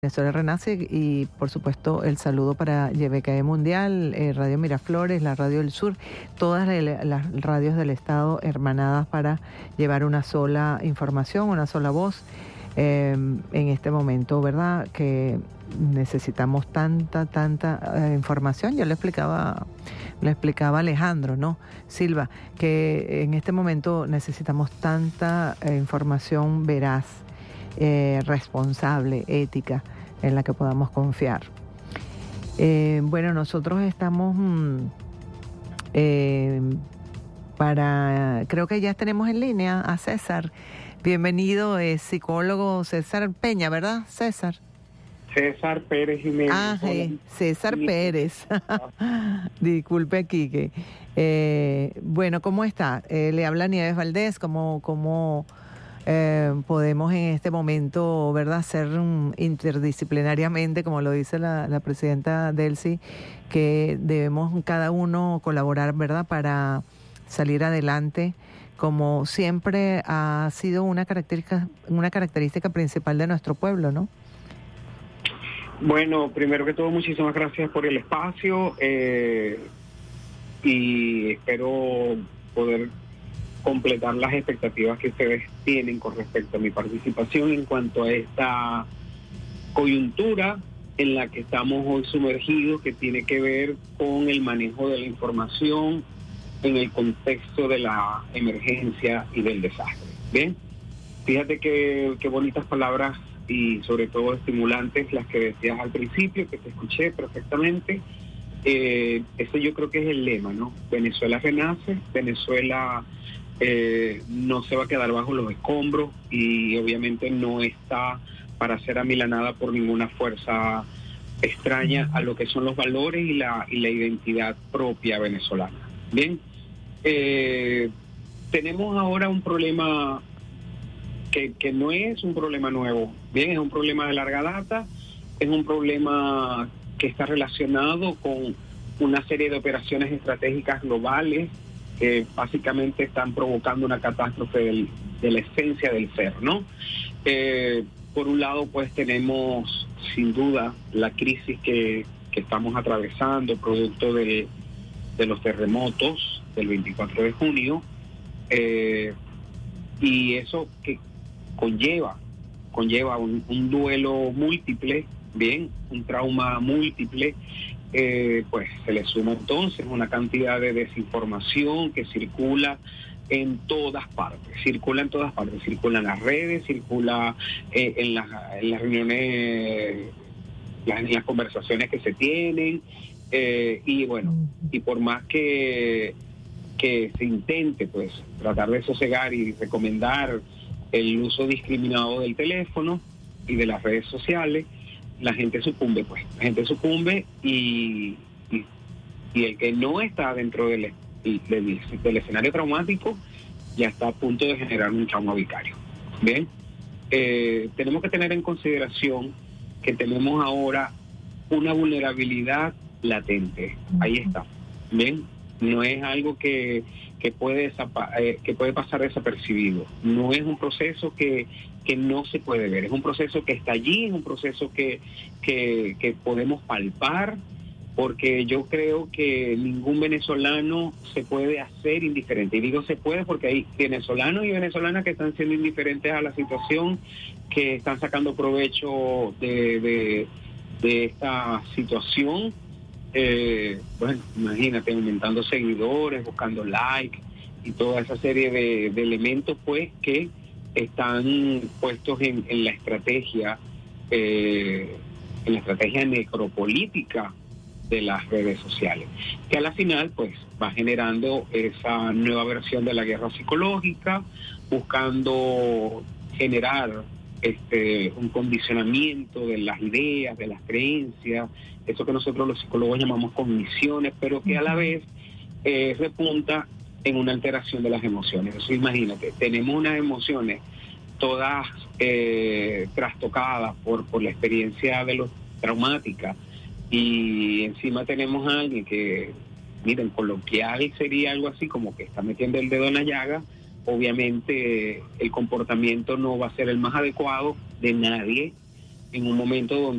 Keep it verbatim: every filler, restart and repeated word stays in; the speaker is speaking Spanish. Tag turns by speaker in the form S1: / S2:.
S1: Venezuela Renace y por supuesto el saludo para Y B K E Mundial, eh, Radio Miraflores, la Radio del Sur, todas la, las radios del Estado hermanadas para llevar una sola información, una sola voz eh, en este momento, ¿verdad? Que necesitamos tanta, tanta eh, información. Yo le explicaba, le explicaba a Alejandro, ¿no? Silva, que en este momento necesitamos tanta eh, información veraz, Eh, responsable, ética, en la que podamos confiar. Eh, bueno, nosotros estamos mm, eh, para, creo que ya tenemos en línea a César. Bienvenido, es psicólogo César Peña, ¿verdad, César?
S2: César Pérez Jiménez.
S1: Ah, eh, César sí. Pérez. Disculpe, Quique. Eh, bueno, ¿cómo está? Eh, le habla Nieves Valdés, ¿cómo, cómo eh, podemos en este momento, verdad, ser um, interdisciplinariamente, como lo dice la, la presidenta Delcy, que debemos cada uno colaborar, verdad, para salir adelante, como siempre ha sido una característica, una característica principal de nuestro pueblo, ¿no?
S2: Bueno, primero que todo, muchísimas gracias por el espacio eh, y espero poder completar las expectativas que ustedes tienen con respecto a mi participación en cuanto a esta coyuntura en la que estamos hoy sumergidos, que tiene que ver con el manejo de la información en el contexto de la emergencia y del desastre. Bien, fíjate que, que bonitas palabras y sobre todo estimulantes las que decías al principio, que te escuché perfectamente. Eh, ese yo creo que es el lema, ¿no? Venezuela renace, Venezuela eh, no se va a quedar bajo los escombros y obviamente no está para ser amilanada por ninguna fuerza extraña a lo que son los valores y la, y la identidad propia venezolana. Bien, eh, tenemos ahora un problema Que, que no es un problema nuevo, bien, es un problema de larga data, es un problema que está relacionado con una serie de operaciones estratégicas globales que básicamente están provocando una catástrofe del, de la esencia del ser, ¿no? Eh, por un lado, pues tenemos sin duda la crisis que, que estamos atravesando, producto de, de los terremotos del veinticuatro de junio, eh, y eso que conlleva, conlleva un, un duelo múltiple, bien, un trauma múltiple, eh, pues se le suma entonces una cantidad de desinformación que circula en todas partes, circula en todas partes, circula en las redes, circula eh, en, las, en las reuniones, las, en las conversaciones que se tienen, eh, y bueno, y por más que, que se intente pues tratar de sosegar y recomendar el uso discriminado del teléfono y de las redes sociales, la gente sucumbe, pues. La gente sucumbe y, y, y el que no está dentro del, del, del escenario traumático ya está a punto de generar un trauma vicario. Bien, eh, tenemos que tener en consideración que tenemos ahora una vulnerabilidad latente. Ahí está. Bien, no es algo que que puede eh, que puede pasar desapercibido. No es un proceso que, que no se puede ver, es un proceso que está allí, es un proceso que, que, que podemos palpar, porque yo creo que ningún venezolano se puede hacer indiferente. Y digo se puede porque hay venezolanos y venezolanas que están siendo indiferentes a la situación, que están sacando provecho de, de, de esta situación. Eh, bueno, imagínate, aumentando seguidores, buscando likes y toda esa serie de, de elementos pues que están puestos en, en la estrategia eh, en la estrategia necropolítica de las redes sociales, que a la final pues va generando esa nueva versión de la guerra psicológica, buscando generar Este, un condicionamiento de las ideas, de las creencias, eso que nosotros los psicólogos llamamos cogniciones, pero que a la vez eh, repunta en una alteración de las emociones. Entonces, imagínate, tenemos unas emociones todas eh, trastocadas por, por la experiencia de los traumática, y encima tenemos a alguien que, miren, coloquial sería algo así como que está metiendo el dedo en la llaga. Obviamente el comportamiento no va a ser el más adecuado de nadie en un momento donde